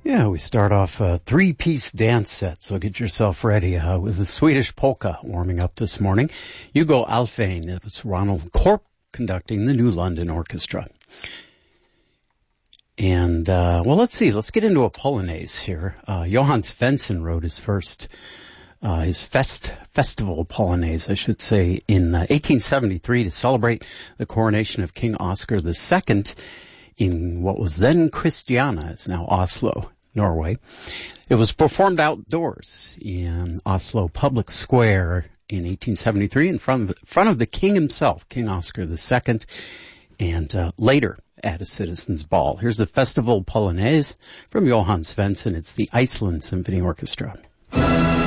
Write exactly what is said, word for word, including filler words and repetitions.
Yeah, we start off a three-piece dance set, so get yourself ready uh, with the Swedish polka warming up this morning. Hugo Alfvén, it was Ronald Korp conducting the New London Orchestra. And, uh, well, let's see, let's get into a Polonaise here. Uh, Johann Svensson wrote his first, uh, his fest, festival Polonaise, I should say, in uh, eighteen seventy-three to celebrate the coronation of King Oscar the Second in what was then Christiania, it's now Oslo, Norway. It was performed outdoors in Oslo Public Square in eighteen seventy-three in front of, front of the king himself, King Oscar the Second, and uh, later at a citizens' ball. Here's the Festival Polonaise from Johann Svensson. It's the Iceland Symphony Orchestra.